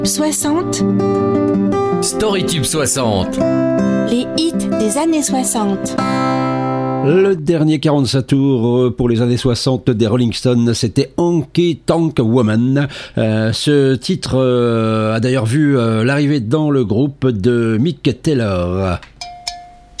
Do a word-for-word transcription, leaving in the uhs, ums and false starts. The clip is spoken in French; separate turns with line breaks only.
soixante.
Storytube soixante.
Les hits des années soixante.
Le dernier quarante-cinq tours pour les années soixante des Rolling Stones, c'était Honky Tonk Woman. Euh, ce titre euh, a d'ailleurs vu euh, l'arrivée dans le groupe de Mick Taylor.